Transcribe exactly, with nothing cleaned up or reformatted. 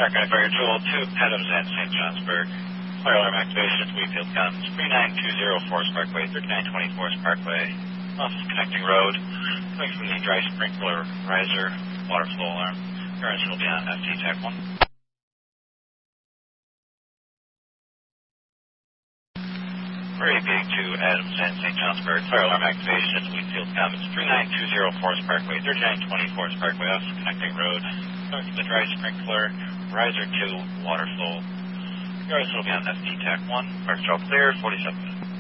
Aircraft Fire Tool two, Adams and Saint Johnsburg. Fire alarm activation at Wheatfield Guns, thirty-nine two zero Forest Parkway, thirty-nine twenty Forest Parkway. Office connecting road, coming from the dry sprinkler riser, water flow alarm. Your engine will be on F T TAC one. We're aviating to Adams and Saint Johnsburg. Fire alarm activation at Wheatfield Commons, thirty-nine two zero Forest Parkway, thirty-nine twenty Forest Parkway, office connecting road, coming from the dry sprinkler, riser two, water flow. Your engine will be on F T TAC one. Park control clear, forty-seven minutes.